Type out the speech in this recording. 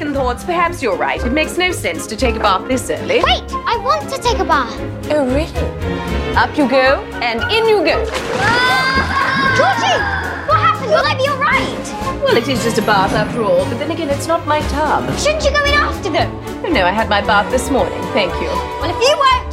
second thoughts, perhaps you're right. It makes no sense to take a bath this early. Wait, I want to take a bath. Oh, really? Up you go, and in you go. Georgie, what happened? Will I be all right? Well, it is just a bath after all, but then again, it's not my tub. Shouldn't you go in after them? Oh, no, I had my bath this morning, thank you. Well, if you won't